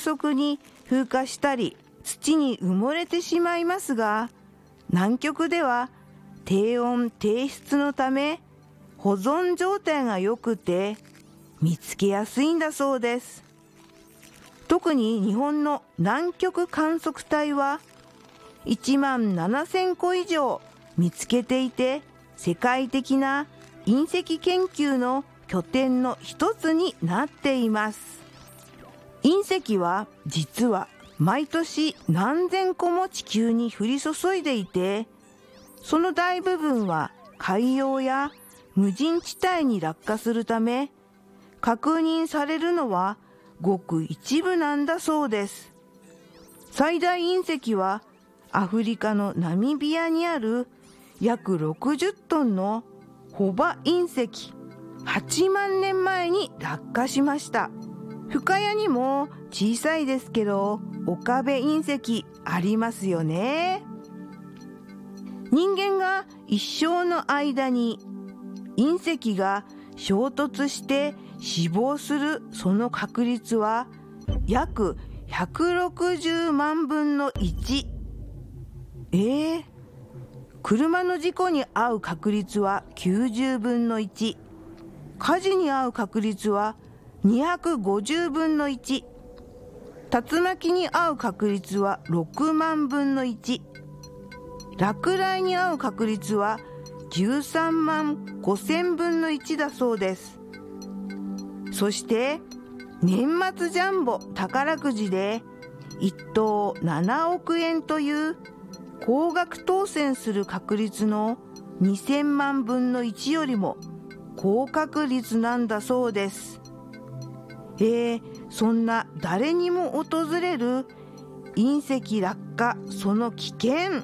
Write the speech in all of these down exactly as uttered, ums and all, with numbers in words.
速に風化したり土に埋もれてしまいますが、南極では低温低湿のため保存状態が良くて見つけやすいんだそうです。特に日本の南極観測隊はいちまんななせんこ以上見つけていて、世界的な隕石研究の拠点の一つになっています。隕石は実は毎年何千個も地球に降り注いでいて、その大部分は海洋や無人地帯に落下するため、確認されるのはごく一部なんだそうです。最大隕石はアフリカのナミビアにある約ろくじゅっトンのホバ隕石、はちまんねんまえに落下しました。深谷にも小さいですけど岡部隕石ありますよね。人間が一生の間に隕石が衝突して死亡するその確率は約ひゃくろくじゅうまんぶんのいち。えー、車の事故に遭う確率はきゅうじゅうぶんのいち、火事に遭う確率はにひゃくごじゅうぶんのいち、竜巻に遭う確率はろくまんぶんのいち、落雷に遭う確率はじゅうさんまんごせんぶんのいちだそうです。そして年末ジャンボ宝くじでいっとうななおくえんという高額当選する確率のにせんまんぶんのいちよりも高確率なんだそうです。えー、そんな誰にも訪れる隕石落下、その危険。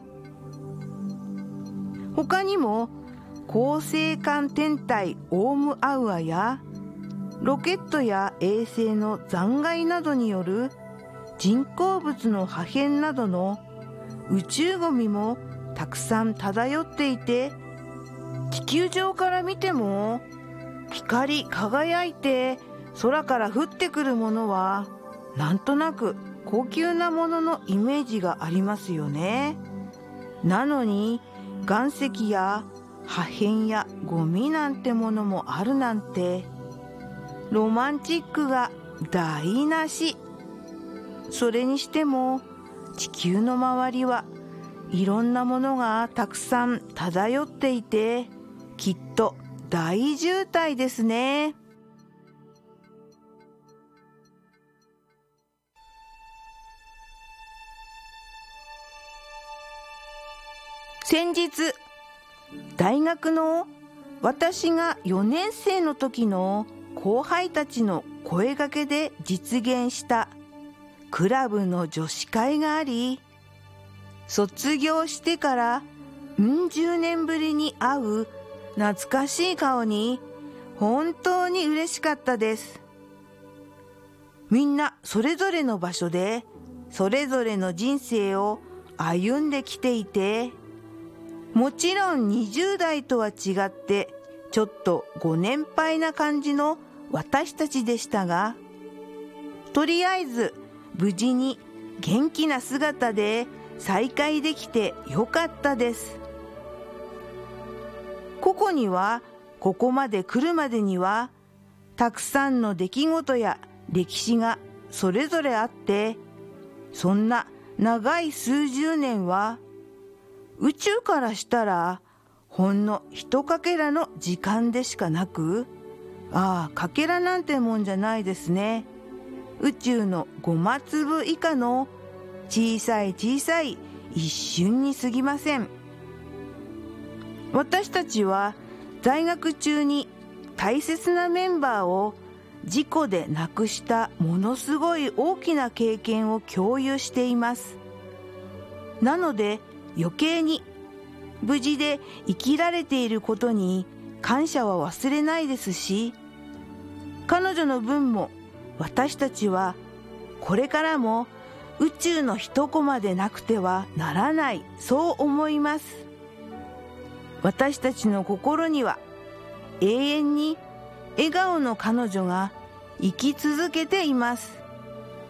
他にも恒星間天体オウムアウアやロケットや衛星の残骸などによる人工物の破片などの宇宙ゴミもたくさん漂っていて、地球上から見ても光り輝いて空から降ってくるものはなんとなく高級なもののイメージがありますよね。なのに岩石や破片やゴミなんてものもあるなんて、ロマンチックが台無し。それにしても地球の周りはいろんなものがたくさん漂っていて、きっと大渋滞ですね。先日大学の私がよねんせいの時の後輩たちの声掛けで実現したクラブの女子会があり、卒業してからうん十年ぶりに会う懐かしい顔に本当に嬉しかったです。みんなそれぞれの場所でそれぞれの人生を歩んできていて、もちろんにじゅうだいとは違ってちょっとご年配な感じの私たちでしたが、とりあえず無事に元気な姿で再会できてよかったです。ここにはここまで来るまでにはたくさんの出来事や歴史がそれぞれあって、そんな長い数十年は宇宙からしたらほんの一かけらの時間でしかなく、ああかけらなんてもんじゃないですね。宇宙のごまつぶ以下の小さい小さい一瞬に過ぎません。私たちは在学中に大切なメンバーを事故で亡くしたものすごい大きな経験を共有しています。なので余計に無事で生きられていることに感謝は忘れないですし、彼女の分も私たちはこれからも宇宙の一コマでなくてはならない、そう思います。私たちの心には永遠に笑顔の彼女が生き続けています。